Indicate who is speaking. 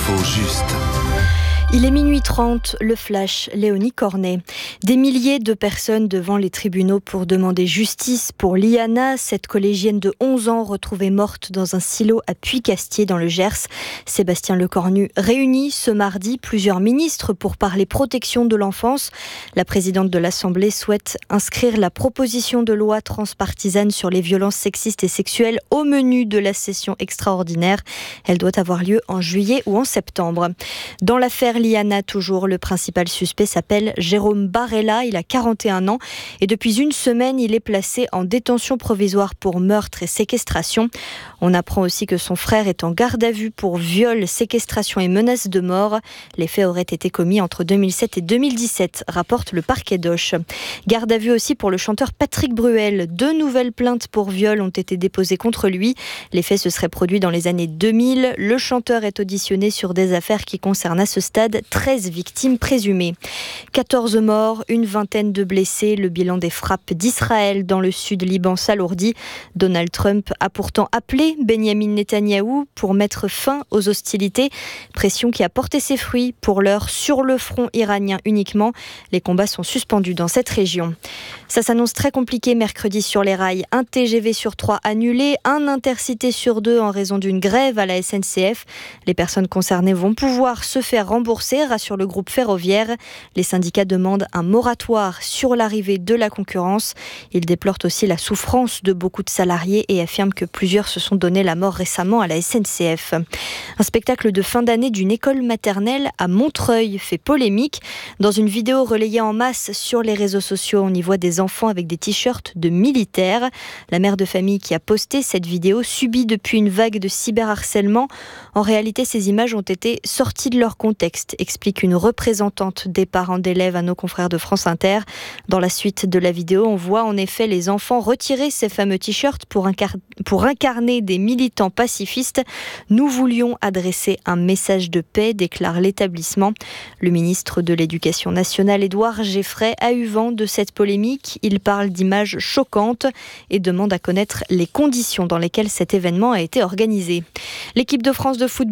Speaker 1: L'info juste.
Speaker 2: Il est minuit 30, le flash, Léonie Cornet. Des milliers de personnes devant les tribunaux pour demander justice pour Liana, cette collégienne de 11 ans retrouvée morte dans un silo à Puy-Castier dans le Gers. Sébastien Lecornu réunit ce mardi plusieurs ministres pour parler protection de l'enfance. La présidente de l'Assemblée souhaite inscrire la proposition de loi transpartisane sur les violences sexistes et sexuelles au menu de la session extraordinaire. Elle doit avoir lieu en juillet ou en septembre. Dans l'affaire Liana, toujours, le principal suspect s'appelle Jérôme Barella, il a 41 ans et depuis une semaine, il est placé en détention provisoire pour meurtre et séquestration. On apprend aussi que son frère est en garde à vue pour viol, séquestration et menace de mort. Les faits auraient été commis entre 2007 et 2017, rapporte le parquet d'Auch. Garde à vue aussi pour le chanteur Patrick Bruel. 2 nouvelles plaintes pour viol ont été déposées contre lui. Les faits se seraient produits dans les années 2000. Le chanteur est auditionné sur des affaires qui concernent à ce stade 13 victimes présumées. 14 morts, une vingtaine de blessés. Le bilan des frappes d'Israël dans le sud Liban s'alourdit. Donald Trump a pourtant appelé Benyamin Netanyahou pour mettre fin aux hostilités. Pression qui a porté ses fruits pour l'heure sur le front iranien uniquement. Les combats sont suspendus dans cette région. Ça s'annonce très compliqué mercredi sur les rails. Un TGV sur 3 annulé, un intercité sur 2 en raison d'une grève à la SNCF. Les personnes concernées vont pouvoir se faire rembourser, rassure le groupe ferroviaire. Les syndicats demandent un moratoire sur l'arrivée de la concurrence. Ils déplorent aussi la souffrance de beaucoup de salariés et affirment que plusieurs se sont donné la mort récemment à la SNCF. Un spectacle de fin d'année d'une école maternelle à Montreuil fait polémique. Dans une vidéo relayée en masse sur les réseaux sociaux, on y voit des enfants avec des t-shirts de militaires. La mère de famille qui a posté cette vidéo subit depuis une vague de cyberharcèlement. En réalité, ces images ont été sorties de leur contexte, explique une représentante des parents d'élèves à nos confrères de France Inter. Dans la suite de la vidéo, on voit en effet les enfants retirer ces fameux t-shirts pour incarner des militants pacifistes. Nous voulions adresser un message de paix, déclare l'établissement. Le ministre de l'Éducation nationale, Édouard Geffray, a eu vent de cette polémique. Il parle d'images choquantes et demande à connaître les conditions dans lesquelles cet événement a été organisé. L'équipe de France de football